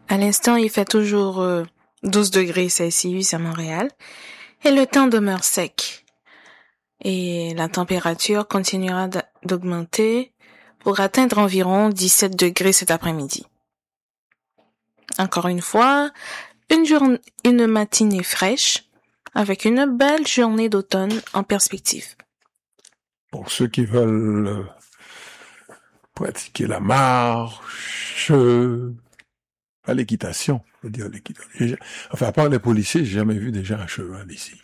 À l'instant, il fait toujours 12 degrés Celsius à Montréal et le temps demeure sec. Et la température continuera d'augmenter pour atteindre environ 17 degrés cet après-midi. Encore une fois, une matinée fraîche avec une belle journée d'automne en perspective. Pour ceux qui veulent pratiquer la marche, pas l'équitation, je veux dire l'équitation. Enfin, à part les policiers, j'ai jamais vu des gens à cheval ici.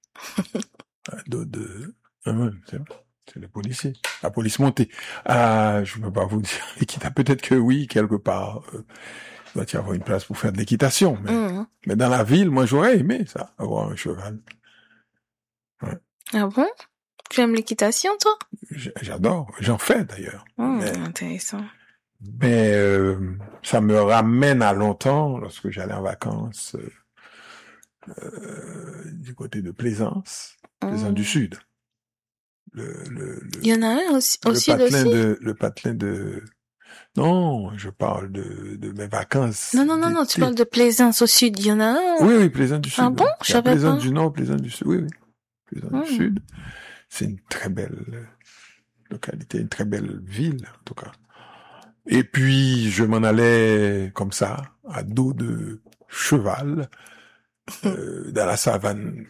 C'est les policiers. La police montée. Je peux pas vous dire l'équitation. Peut-être que oui, quelque part, il doit y avoir une place pour faire de l'équitation. Mais dans la ville, moi, j'aurais aimé ça, avoir un cheval. Ouais. Ah bon? Tu aimes l'équitation, toi? J'adore. J'en fais, d'ailleurs. Intéressant. Mais ça me ramène à longtemps, lorsque j'allais en vacances du côté de Plaisance du Sud. Il y en a un aussi le patelin de... Non, je parle de mes vacances. Non, tu parles de Plaisance au Sud. Il y en a un? Oui, Plaisance du Sud. Ah bon? Je savais pas. Plaisance du Nord, Plaisance du Sud. Oui. Plaisance du Sud. C'est une très belle localité, une très belle ville, en tout cas. Et puis, je m'en allais comme ça, à dos de cheval, dans la savane,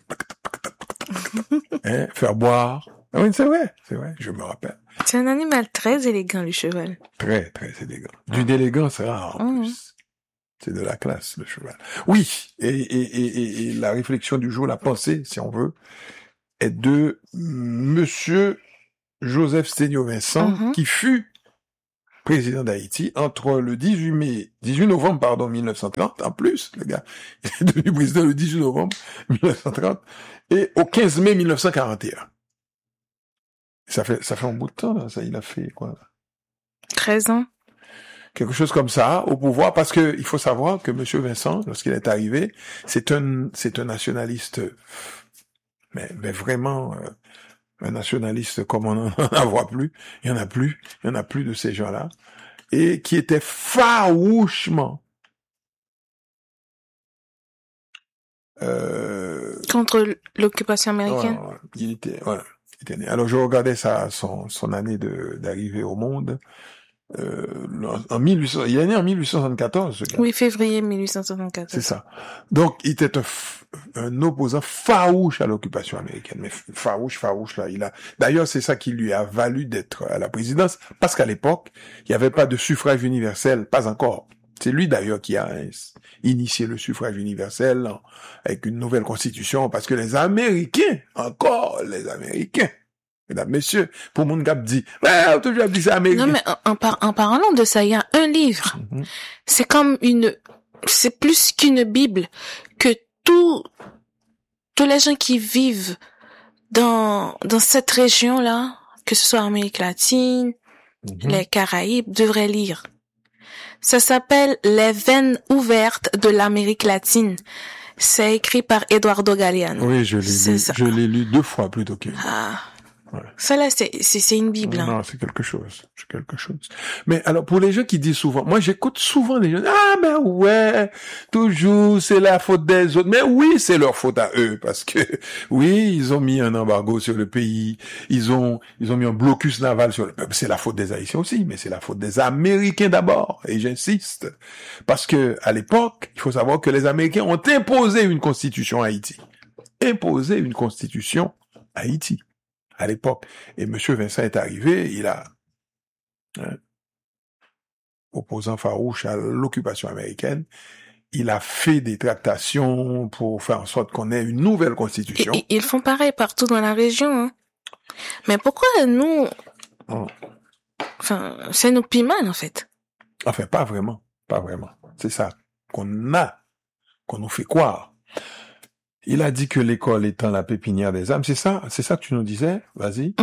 faire boire. Ah oui, c'est vrai, je me rappelle. C'est un animal très élégant, le cheval. Très, très élégant. D'une élégance rare, en plus. C'est de la classe, le cheval. Oui, et la réflexion du jour, la pensée, si on veut, est de Monsieur Joseph Stegno-Vincent, qui fut président d'Haïti entre le 18 novembre 1930, en plus, le gars, il est devenu président le 18 novembre 1930, et au 15 mai 1941. Ça fait un bout de temps, là, ça, il a fait, quoi? 13 ans. Quelque chose comme ça, au pouvoir, parce que, il faut savoir que Monsieur Vincent, lorsqu'il est arrivé, c'est un nationaliste, mais vraiment, un nationaliste comme on n'en voit plus, il y en a plus de ces gens-là, et qui était farouchement contre l'occupation américaine. Il était né. Alors je regardais son année d'arrivée au monde. Il est né en 1874, ce gars. Oui, février 1874. C'est ça. Donc, il était un opposant farouche à l'occupation américaine. Mais farouche, là. D'ailleurs, c'est ça qui lui a valu d'être à la présidence. Parce qu'à l'époque, il n'y avait pas de suffrage universel. Pas encore. C'est lui, d'ailleurs, qui a initié le suffrage universel avec une nouvelle constitution. Parce que les Américains, mesdames, messieurs, pour mon gars dit, toujours dit c'est américain. Non, mais en parlant de ça, il y a un livre. C'est comme c'est plus qu'une Bible, que tous les gens qui vivent dans cette région-là, que ce soit Amérique latine, les Caraïbes, devraient lire. Ça s'appelle Les veines ouvertes de l'Amérique latine. C'est écrit par Eduardo Galeano. Oui, je l'ai lu 2 fois plutôt qu'une. Ouais. Ça là, c'est une Bible. Non, c'est quelque chose. Mais alors, pour les gens qui disent souvent, moi j'écoute souvent les gens, mais ouais, toujours c'est la faute des autres. Mais oui, c'est leur faute à eux, parce que oui, ils ont mis un embargo sur le pays, ils ont mis un blocus naval sur le peuple. C'est la faute des Haïtiens aussi, mais c'est la faute des Américains d'abord. Et j'insiste, parce que à l'époque, il faut savoir que les Américains ont imposé une constitution à Haïti. À l'époque. Et Monsieur Vincent est arrivé, il a, opposant farouche à l'occupation américaine, il a fait des tractations pour faire en sorte qu'on ait une nouvelle constitution. Et ils font pareil partout dans la région, Mais pourquoi nous, c'est nous pis mal, en fait. Enfin, pas vraiment. C'est ça qu'on nous fait croire. Il a dit que l'école étant la pépinière des âmes. C'est ça que tu nous disais? Vas-y.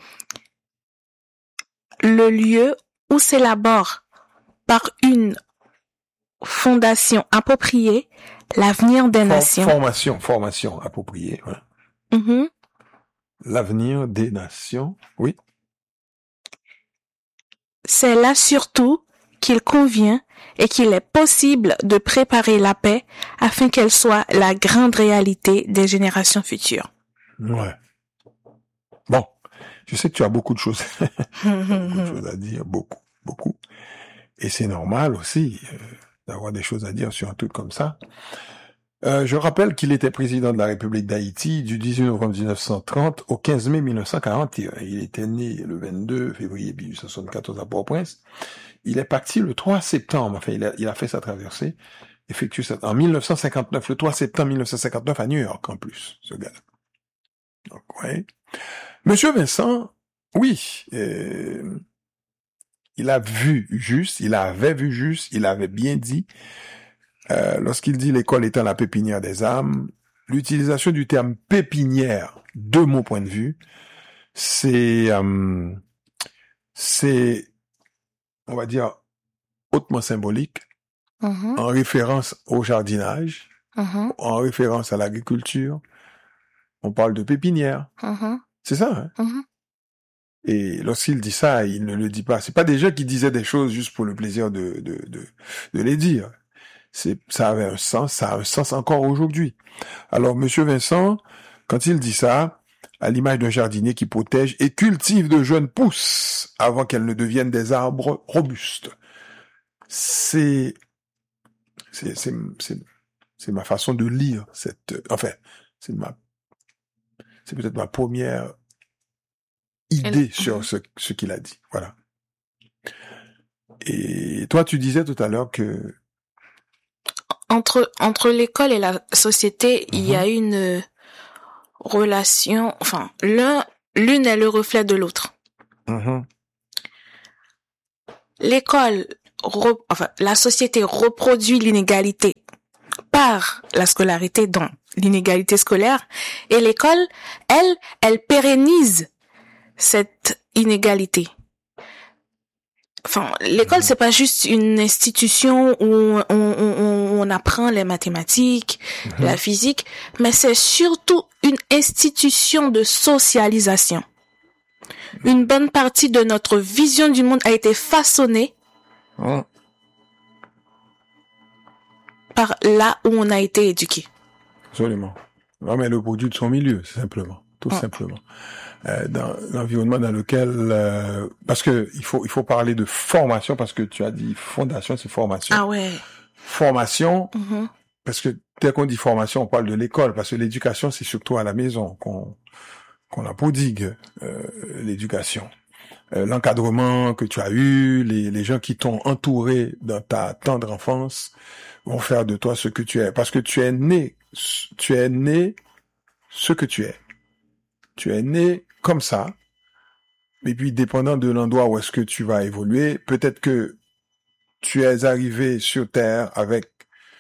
Le lieu où s'élabore par une fondation appropriée l'avenir des nations. Formation appropriée. L'avenir des nations, oui. C'est là surtout qu'il convient et qu'il est possible de préparer la paix afin qu'elle soit la grande réalité des générations futures. Ouais. Bon, je sais que tu as beaucoup de choses, beaucoup de choses à dire, beaucoup. Et c'est normal aussi d'avoir des choses à dire sur un truc comme ça. Je rappelle qu'il était président de la République d'Haïti du 18 novembre 1930 au 15 mai 1941. Il était né le 22 février 1874 à Port-au-Prince. Il est parti le 3 septembre, enfin il a fait sa traversée, effectué ça en 1959, le 3 septembre 1959 à New York en plus, ce gars-là. Donc, ouais. Monsieur Vincent, oui, il avait vu juste, il avait bien dit, lorsqu'il dit l'école étant la pépinière des âmes, l'utilisation du terme pépinière, de mon point de vue, c'est, on va dire, hautement symbolique, en référence au jardinage, en référence à l'agriculture. On parle de pépinière. C'est ça, hein? Et lorsqu'il dit ça, il ne le dit pas. C'est pas des gens qui disaient des choses juste pour le plaisir de les dire. Ça a un sens encore aujourd'hui. Alors, Monsieur Vincent, quand il dit ça, à l'image d'un jardinier qui protège et cultive de jeunes pousses avant qu'elles ne deviennent des arbres robustes. C'est ma façon de lire c'est peut-être ma première idée sur ce qu'il a dit. Voilà. Et toi, tu disais tout à l'heure que entre l'école et la société, il y a une relation, enfin, l'une est le reflet de l'autre. L'école, la société reproduit l'inégalité par la scolarité, donc l'inégalité scolaire, et l'école, elle pérennise cette inégalité. Enfin, l'école, c'est pas juste une institution où on apprend les mathématiques, la physique, mais c'est surtout une institution de socialisation. Une bonne partie de notre vision du monde a été façonnée par là où on a été éduqué. Absolument. L'homme est le produit de son milieu, simplement. Tout simplement. Dans l'environnement dans lequel parce que il faut parler de formation, parce que tu as dit fondation, c'est formation. Ah ouais. Formation, parce que dès qu'on dit formation, on parle de l'école, parce que l'éducation, c'est surtout à la maison qu'on la prodigue, l'éducation. L'encadrement que tu as eu, les gens qui t'ont entouré dans ta tendre enfance vont faire de toi ce que tu es, parce que tu es né ce que tu es. Tu es né comme ça, et puis dépendant de l'endroit où est-ce que tu vas évoluer, peut-être que tu es arrivé sur Terre avec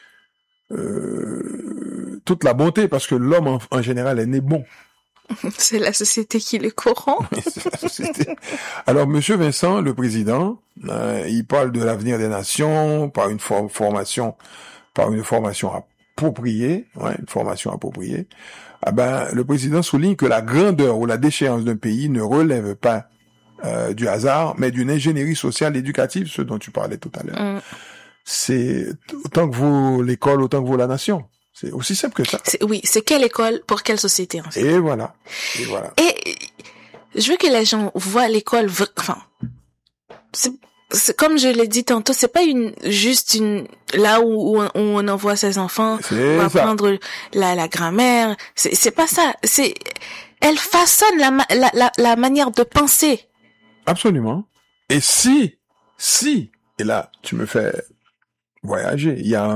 toute la bonté, parce que l'homme en général est né bon. C'est la société qui le corrompt. C'est la société. Alors, Monsieur Vincent, le président, il parle de l'avenir des nations par une formation appropriée, une formation appropriée. Ah ben, le président souligne que la grandeur ou la déchéance d'un pays ne relève pas du hasard, mais d'une ingénierie sociale éducative, ce dont tu parlais tout à l'heure. C'est autant que vaut l'école, autant que vaut la nation. C'est aussi simple que ça. C'est quelle école pour quelle société, en fait. Et voilà. Et je veux que les gens voient l'école, enfin, c'est comme je l'ai dit tantôt, c'est pas là où on envoie ses enfants pour apprendre la grammaire. C'est pas ça. Elle façonne la manière de penser. Absolument. Et si, et là, tu me fais voyager, il y a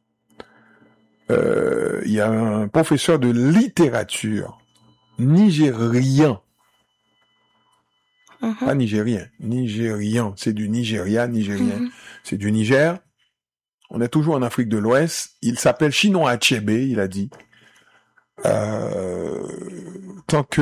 un professeur de littérature nigérien. Pas nigérian, c'est du Nigeria, nigérien. C'est du Niger. On est toujours en Afrique de l'Ouest. Il s'appelle Chinua Achebe, il a dit. Tant que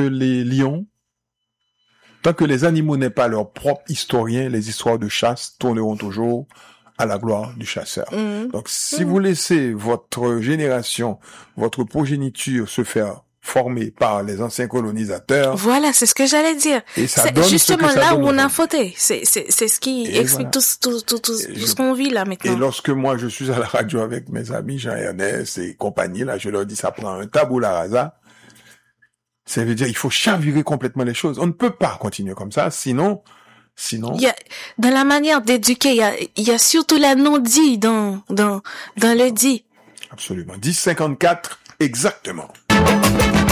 les animaux n'aient pas leur propre historien, les histoires de chasse tourneront toujours à la gloire du chasseur. Donc, si vous laissez votre génération, votre progéniture se faire formés par les anciens colonisateurs. Voilà, c'est ce que j'allais dire. Et ça c'est donne justement ce que là ça où donne on a aujourd'hui. fauté. C'est ce qui Et explique voilà. tout ce qu'on vit là Et maintenant. lorsque moi je suis à la radio avec mes amis Jean-Ernest et compagnie, là, je leur dis ça prend un tabula rasa. Ça veut dire il faut chavirer complètement les choses. On ne peut pas continuer comme ça, sinon. Il y a, dans la manière d'éduquer, il y a surtout la non-dit dans le dit. Absolument. 10,54 exactement.